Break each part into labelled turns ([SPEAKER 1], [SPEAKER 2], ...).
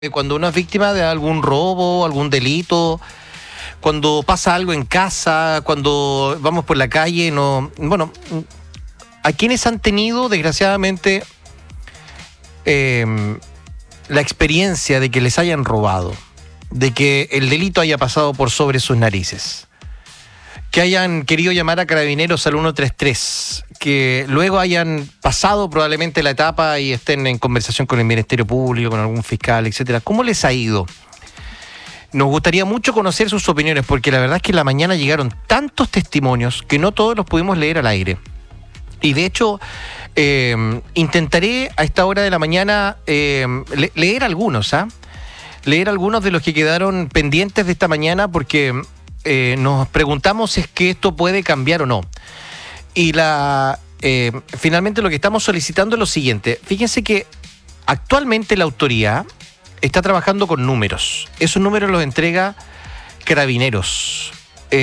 [SPEAKER 1] Cuando uno es víctima de algún robo, algún delito, cuando pasa algo en casa, cuando vamos por la calle, a quienes han tenido, desgraciadamente, la experiencia de que les hayan robado, de que el delito haya pasado por sobre sus narices, que hayan querido llamar a Carabineros al 133, que luego hayan pasado probablemente la etapa y estén en conversación con el Ministerio Público, con algún fiscal, etcétera. ¿Cómo les ha ido? Nos gustaría mucho conocer sus opiniones, porque la verdad es que en la mañana llegaron tantos testimonios que no todos los pudimos leer al aire. Y de hecho, intentaré a esta hora de la mañana leer algunos, leer algunos de los que quedaron pendientes de esta mañana, porque nos preguntamos si es que esto puede cambiar o no. Y finalmente lo que estamos solicitando es lo siguiente. Fíjense que actualmente la autoridad está trabajando con números. Esos números los entrega Carabineros.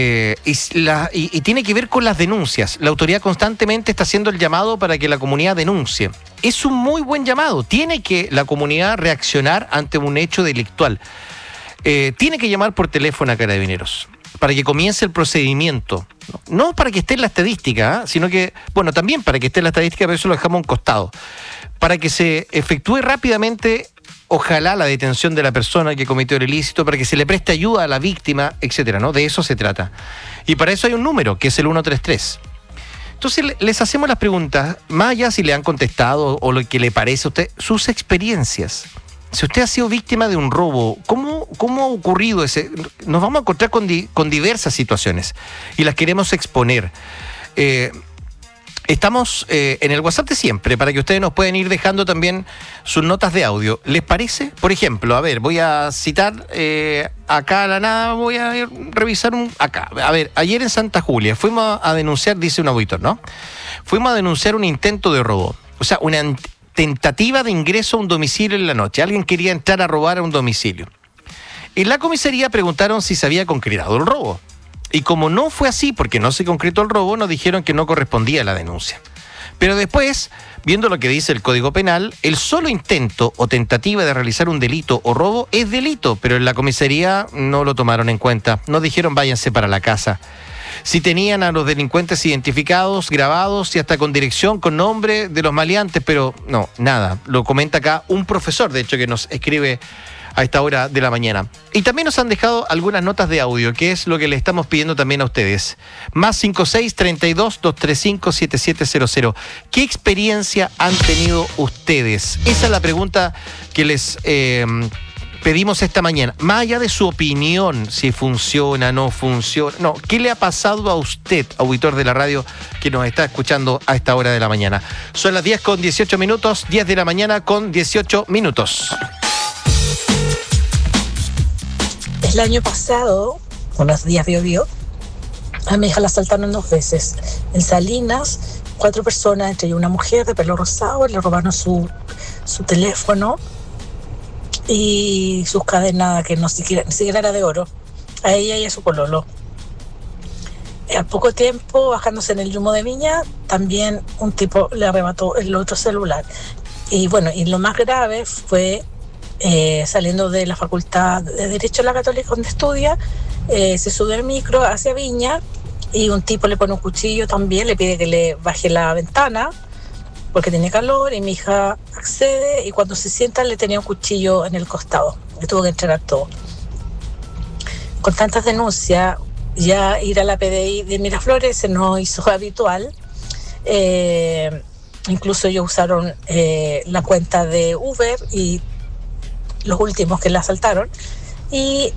[SPEAKER 1] Y tiene que ver con las denuncias. La autoridad constantemente está haciendo el llamado para que la comunidad denuncie. Es un muy buen llamado. Tiene que la comunidad reaccionar ante un hecho delictual. Tiene que llamar por teléfono a Carabineros para que comience el procedimiento. No para que esté en la estadística, sino que, también para que esté en la estadística, pero eso lo dejamos a un costado. Para que se efectúe rápidamente, ojalá, la detención de la persona que cometió el ilícito, para que se le preste ayuda a la víctima, etcétera, ¿no? De eso se trata. Y para eso hay un número, que es el 133. Entonces, les hacemos las preguntas, más allá si le han contestado o lo que le parece a usted, sus experiencias. Si usted ha sido víctima de un robo, ¿cómo ha ocurrido ese? Nos vamos a encontrar con diversas situaciones y las queremos exponer. Estamos en el WhatsApp de siempre, para que ustedes nos puedan ir dejando también sus notas de audio. ¿Les parece? Por ejemplo, voy a citar acá a la nada, voy a revisar acá. Ayer en Santa Julia fuimos a denunciar, dice un auditor, ¿no? Fuimos a denunciar un intento de robo. O sea, una tentativa de ingreso a un domicilio en la noche. Alguien quería entrar a robar a un domicilio. En la comisaría preguntaron si se había concretado el robo. Y como no fue así, porque no se concretó el robo, nos dijeron que no correspondía a la denuncia. Pero después, viendo lo que dice el Código Penal, el solo intento o tentativa de realizar un delito o robo es delito, pero en la comisaría no lo tomaron en cuenta. Nos dijeron váyanse para la casa. Si tenían a los delincuentes identificados, grabados y hasta con dirección, con nombre de los maleantes, pero no, nada. Lo comenta acá un profesor, de hecho, que nos escribe a esta hora de la mañana. Y también nos han dejado algunas notas de audio, que es lo que le estamos pidiendo también a ustedes. Más 56-32-235-7700. ¿Qué experiencia han tenido ustedes? Esa es la pregunta que les pedimos esta mañana. Más allá de su opinión, si funciona, no funciona. No, ¿qué le ha pasado a usted, auditor de la radio, que nos está escuchando a esta hora de la mañana? Son las 10:18, 10 de la mañana con 18 minutos.
[SPEAKER 2] El año pasado, unos días vio, a mi hija la asaltaron 2 veces. En Salinas, 4 personas, entre ellas una mujer de pelo rosado, le robaron su teléfono y sus cadenas, que ni siquiera era de oro, a ella y a su pololo. Al poco tiempo, bajándose en el Yumo de Viña, también un tipo le arrebató el otro celular. Y lo más grave fue saliendo de la Facultad de Derecho de la Católica donde estudia, se sube al micro hacia Viña y un tipo le pone un cuchillo también, le pide que le baje la ventana porque tiene calor, y mi hija accede, y cuando se sienta le tenía un cuchillo en el costado, le tuvo que entregar todo. Con tantas denuncias, ya ir a la PDI de Miraflores se nos hizo habitual. Incluso ellos usaron la cuenta de Uber y los últimos que la asaltaron, y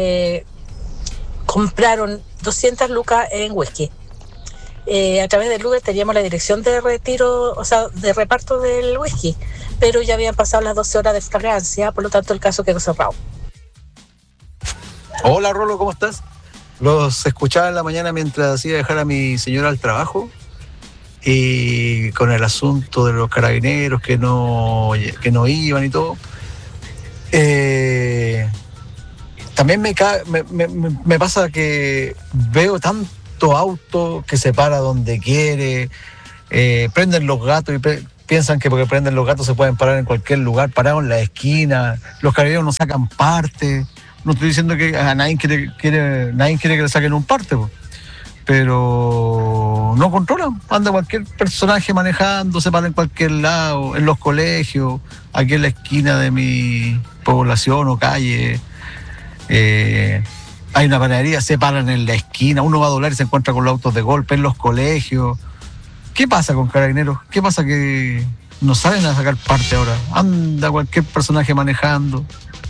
[SPEAKER 2] compraron 200 lucas en whisky. A través del Uber teníamos la dirección de retiro, o sea, de reparto del whisky, pero ya habían pasado las 12 horas de flagrancia, por lo tanto el caso quedó cerrado.
[SPEAKER 3] Hola Rolo, ¿cómo estás? Los escuchaba en la mañana mientras iba a dejar a mi señora al trabajo, y con el asunto de los carabineros que no iban y todo. También me pasa que veo tanto auto que se para donde quiere, prenden los gatos y piensan que porque prenden los gatos se pueden parar en cualquier lugar, parados en la esquina, los carabineros no sacan parte. No estoy diciendo que a nadie quiere que le saquen un parte, po, pero no controlan. Anda cualquier personaje manejando, se para en cualquier lado, en los colegios, aquí en la esquina de mi población o calle. Hay una panadería, se paran en la esquina, uno va a doblar y se encuentra con los autos de golpe en los colegios. ¿Qué pasa con Carabineros? ¿Qué pasa que no saben a sacar parte ahora? Anda cualquier personaje manejando.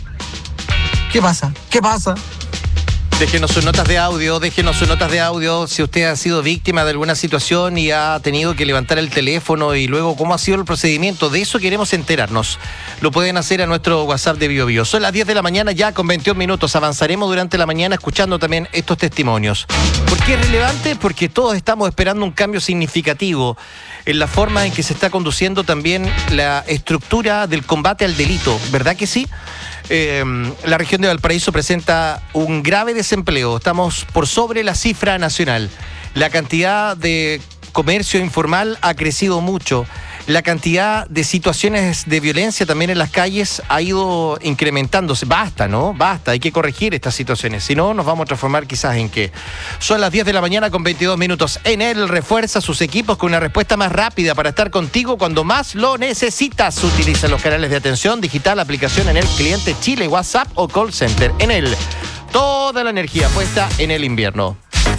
[SPEAKER 3] ¿Qué pasa? ¿Qué pasa?
[SPEAKER 1] Déjenos sus notas de audio, si usted ha sido víctima de alguna situación y ha tenido que levantar el teléfono y luego cómo ha sido el procedimiento. De eso queremos enterarnos. Lo pueden hacer a nuestro WhatsApp de Bio Bio. Son las 10 de la mañana ya con 21 minutos. Avanzaremos durante la mañana escuchando también estos testimonios. ¿Por qué es relevante? Porque todos estamos esperando un cambio significativo en la forma en que se está conduciendo también la estructura del combate al delito. ¿Verdad que sí? La región de Valparaíso presenta un grave desempleo. Estamos por sobre la cifra nacional. La cantidad de comercio informal ha crecido mucho. La cantidad de situaciones de violencia también en las calles ha ido incrementándose. Basta, ¿no? Basta, hay que corregir estas situaciones. Si no, nos vamos a transformar quizás en qué. Son las 10 de la mañana con 22 minutos. Enel refuerza sus equipos con una respuesta más rápida para estar contigo cuando más lo necesitas. Utiliza los canales de atención digital, aplicación Enel Cliente Chile, WhatsApp o Call Center. Enel, toda la energía puesta en el invierno.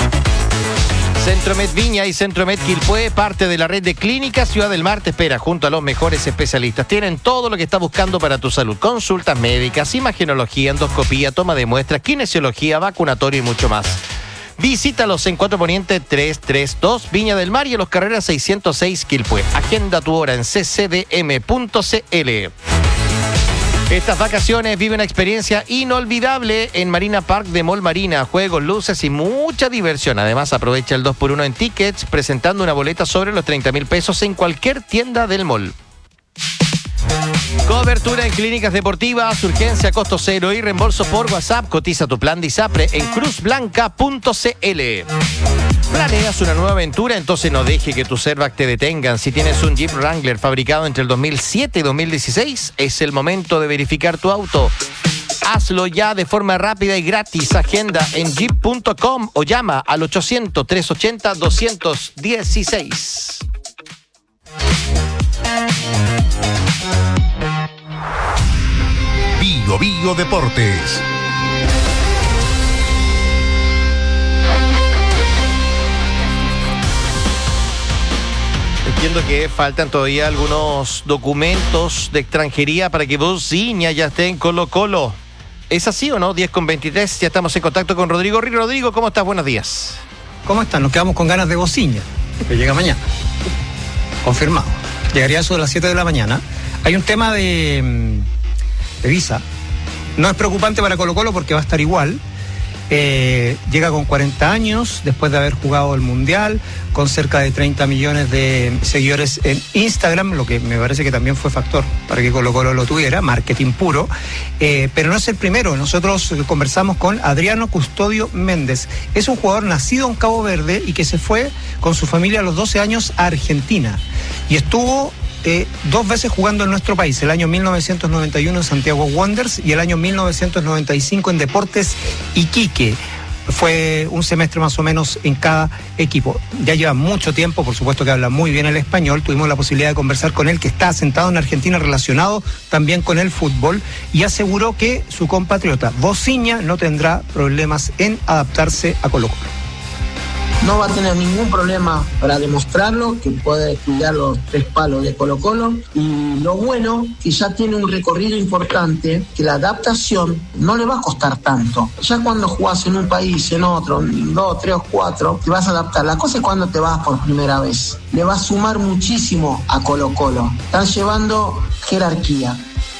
[SPEAKER 1] Centromed Viña y Centromed Quilpué, parte de la red de clínicas Ciudad del Mar, te espera junto a los mejores especialistas. Tienen todo lo que estás buscando para tu salud. Consultas médicas, imagenología, endoscopía, toma de muestras, kinesiología, vacunatorio y mucho más. Visítalos en 4 Poniente 332, Viña del Mar y en Los Carreras 606 Quilpué. Agenda tu hora en ccdm.cl. Estas vacaciones vive una experiencia inolvidable en Marina Park de Mall Marina. Juegos, luces y mucha diversión. Además, aprovecha el 2x1 en tickets, presentando una boleta sobre los 30.000 pesos en cualquier tienda del mall. Cobertura en clínicas deportivas, urgencia, costo cero y reembolso por WhatsApp. Cotiza tu plan de ISAPRE en cruzblanca.cl. ¿Planeas una nueva aventura? Entonces no deje que tus airbags te detengan. Si tienes un Jeep Wrangler fabricado entre el 2007 y 2016, es el momento de verificar tu auto. Hazlo ya de forma rápida y gratis. Agenda en jeep.com o llama al 800-380-216.
[SPEAKER 4] Bio Bio Deportes.
[SPEAKER 1] Entiendo que faltan todavía algunos documentos de extranjería para que Bociña ya esté en Colo-Colo. ¿Es así o no? 10:23, ya estamos en contacto con Rodrigo. Rodrigo, ¿cómo estás? Buenos días.
[SPEAKER 5] ¿Cómo están? Nos quedamos con ganas de Bociña, que llega mañana. Confirmado. Llegaría eso de las 7 de la mañana. Hay un tema de visa. No es preocupante para Colo-Colo porque va a estar igual. Llega con 40 años, después de haber jugado el Mundial, con cerca de 30 millones de seguidores en Instagram, lo que me parece que también fue factor para que Colo-Colo lo tuviera, marketing puro. Pero no es el primero. Nosotros conversamos con Adriano Custodio Méndez. Es un jugador nacido en Cabo Verde y que se fue con su familia a los 12 años a Argentina. Y estuvo 2 veces jugando en nuestro país, el año 1991 en Santiago Wanderers y el año 1995 en Deportes Iquique. Fue un semestre más o menos en cada equipo. Ya lleva mucho tiempo, por supuesto que habla muy bien el español. Tuvimos la posibilidad de conversar con él, que está asentado en Argentina, relacionado también con el fútbol, y aseguró que su compatriota Bociña no tendrá problemas en adaptarse a Colo-Colo.
[SPEAKER 6] No va a tener ningún problema para demostrarlo, que puede cuidar los 3 palos de Colo-Colo. Y lo bueno, que ya tiene un recorrido importante, que la adaptación no le va a costar tanto. Ya cuando jugás en un país, en otro, 2, 3 o 4, te vas a adaptar. La cosa es cuando te vas por primera vez. Le va a sumar muchísimo a Colo-Colo. Están llevando jerarquía.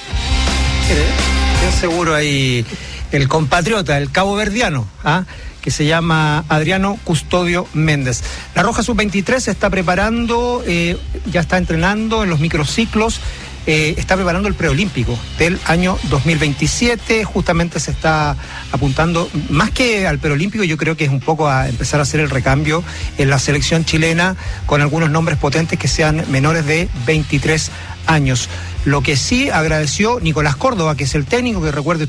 [SPEAKER 5] Bien seguro ahí el compatriota, el caboverdiano, que se llama Adriano Custodio Méndez. La Roja Sub-23 se está preparando, ya está entrenando en los microciclos está preparando el preolímpico del año 2027. Justamente se está apuntando, más que al preolímpico, yo creo que es un poco a empezar a hacer el recambio en la selección chilena con algunos nombres potentes que sean menores de 23 años. Lo que sí agradeció Nicolás Córdoba, que es el técnico, que recuerde